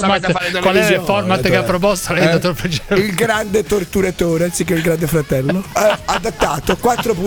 Qual è il format che ha proposto lei, dottor Freggero? Il grande torturatore anziché il grande fratello, adattato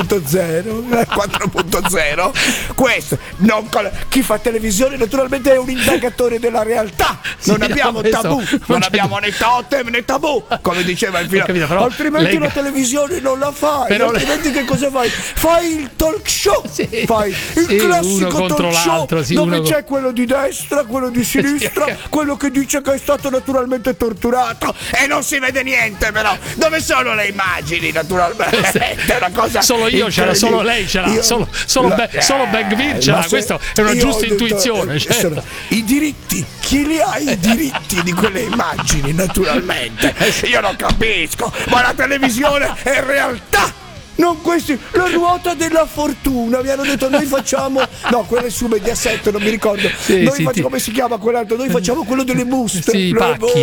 4.0. Questo chi fa televisione naturalmente è un indagatore della realtà. Non abbiamo tabù, non abbiamo né totem né tabù, come diceva il film. Altrimenti la televisione non la fai. Altrimenti che cosa fai? Fai il talk show, fai il classico talk show dove c'è quello di destra, quello di sinistra, quello che dice che è stato naturalmente torturato e non si vede niente, però dove sono le immagini naturalmente? È una cosa solo io c'era, solo lei c'era, solo Ben-Gvir c'era. Questa è una giusta intuizione, certo. I diritti, chi li ha i diritti di quelle immagini naturalmente? Io non capisco, ma la televisione è realtà. Non questi, la ruota della fortuna. Mi hanno detto noi facciamo, no, quello è su Mediaset, non mi ricordo. Come si chiama quell'altro? Noi facciamo quello delle buste. Sì, pacchi.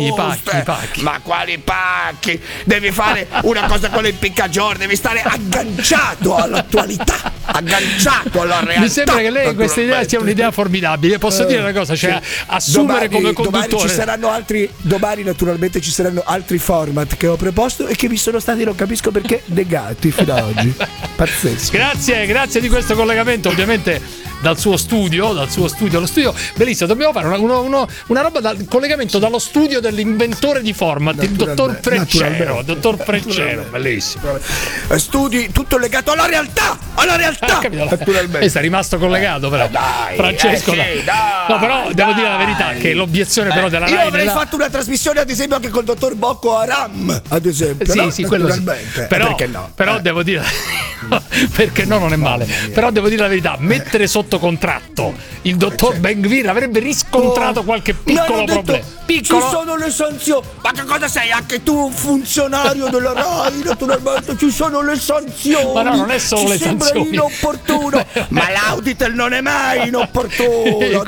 Ma quali pacchi? Devi fare una cosa con l'impiccagione, devi stare agganciato all'attualità, agganciato alla realtà. Mi sembra che lei questa idea sia un'idea formidabile. Posso dire una cosa? Cioè, assumere come conduttore. Domani naturalmente ci saranno altri format che ho proposto e che mi sono stati, non capisco perché, negati fino ad oggi. Pazzesco. Grazie di questo collegamento, ovviamente dal suo studio allo studio. Bellissimo, dobbiamo fare una roba dal collegamento dallo studio dell'inventore di format, il dottor Freggero. Bellissimo. Studi tutto legato alla realtà. Naturalmente. Sta rimasto collegato però. Francesco. No, però devo dire la verità che l'obiezione però della Rai. Io avrei fatto una trasmissione ad esempio anche col dottor Bocco Haram, ad esempio. Sì, quello sì. Però devo dire perché no, non è male. Però devo dire la verità, mettere sotto contratto il dottor Ben-Gvir avrebbe riscontrato qualche piccolo problema. Ci sono le sanzioni. Ma che cosa sei? Anche tu un funzionario della Rai, naturalmente ci sono le sanzioni. Ma no, non è solo le sanzioni. Sembra inopportuno. Ma l'Auditel non è mai inopportuno.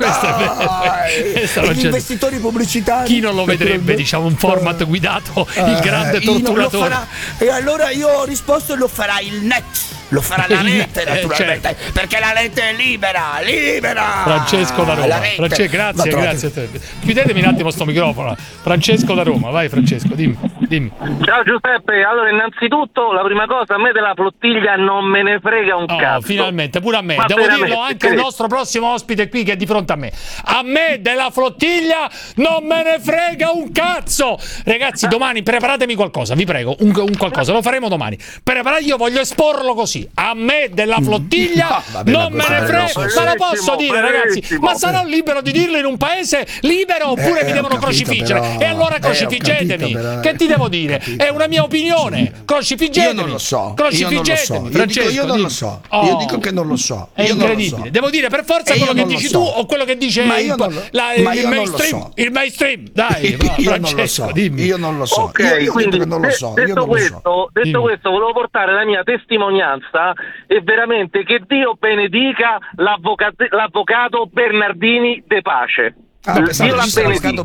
Gli investitori pubblicitari. Chi non lo vedrebbe, diciamo, un format guidato il grande torturatore. E allora io ho risposto e lo farà il net. Lo farà la rete naturalmente, perché la rete è libera. Francesco da Roma. Grazie a te. Chiudetemi un attimo sto microfono. Francesco da Roma, vai Francesco, dimmi. Ciao Giuseppe, allora innanzitutto la prima cosa, a me della flottiglia non me ne frega un cazzo. Finalmente, pure a me. Devo dirlo anche al nostro prossimo ospite qui che è di fronte a me. A me della flottiglia non me ne frega un cazzo. Ragazzi, domani preparatemi qualcosa, vi prego, un qualcosa, lo faremo domani. Io voglio esporlo così. A me della flottiglia non me ne frega. Ma lo posso dire, ragazzi? Ma sarò libero di dirlo in un paese libero oppure mi devono crocifiggere? Però, e allora crocifiggetemi. Che ti devo dire? È una mia opinione. Crocifiggetemi. Io non lo so. Crocifiggetemi. Io non lo so. Io dico che non lo so. È incredibile. Devo dire per forza quello che dici tu o quello che dice il mainstream. Il mainstream. Dai, Francesco, dimmi. Io non lo so. Ok, quindi detto questo, volevo portare la mia testimonianza e veramente che Dio benedica l'avvocato Bernardini De Pace. Io la benedica.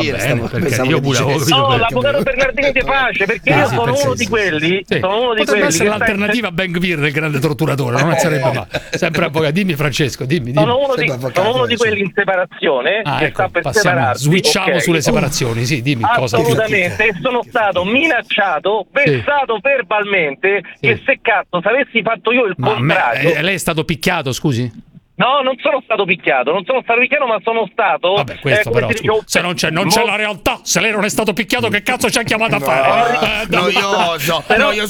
L'avvocato Bernardini De Pace, perché io sono uno di quelli. Potrebbe essere l'alternativa a Ben-Gvir del grande torturatore, non sarebbe male. Sempre avvocato. Dimmi Francesco, dimmi. Sono uno di quelli in separazione che sta per separarsi. Switchiamo sulle separazioni, sì, dimmi cosa. Assolutamente, e sono stato minacciato, vessato verbalmente, che se cazzo se avessi fatto io il contrario. Lei è stato picchiato, scusi? No, non sono stato picchiato, ma sono stato. Vabbè, questo però, se non c'è la realtà, se lei non è stato picchiato, che cazzo ci ha chiamato a fare? Noiosissimo.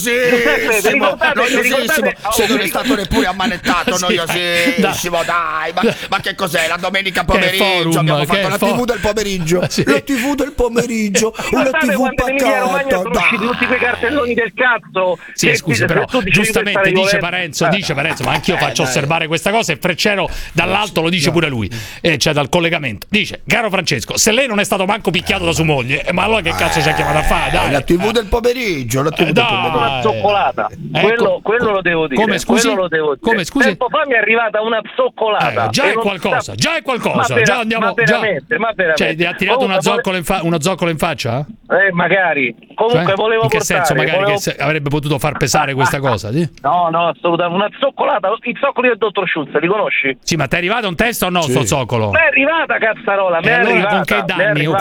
Se non è stato neppure ammanettato, noiosissimo, dai. Ma che cos'è? La domenica pomeriggio abbiamo fatto la TV del pomeriggio. La TV del pomeriggio, una TV pacata. Sono usciti tutti quei cartelloni del cazzo. Sì, scusi, però giustamente dice Parenzo, ma anch'io faccio osservare questa cosa e Freccero dall'alto lo dice pure lui, cioè dal collegamento. Dice: caro Francesco, se lei non è stato manco picchiato da sua moglie, ma allora che cazzo ci ha chiamato a fare? Dai. La TV del pomeriggio, una zoccolata. Quello lo devo dire. Come scusi? Tempo fa mi è arrivata una zoccolata. Già è qualcosa. Già andiamo. Ma veramente. Cioè, ti ha tirato uno zoccolo in faccia? Magari. Comunque volevo in che portare. Senso magari che avrebbe potuto far pesare questa cosa? Sì? No, assolutamente. Una zoccolata. I zoccoli del dottor Schulz, li conosci? Sì, ma ti è arrivato un testo o no sto zoccolo? Mi è arrivata, cazzarola, allora con che danni?